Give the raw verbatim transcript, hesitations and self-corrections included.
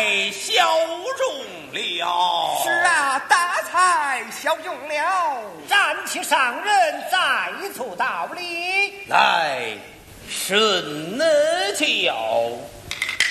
才小用了。 是啊，大才小用了。 站起上人，再促道理。 来，顺教。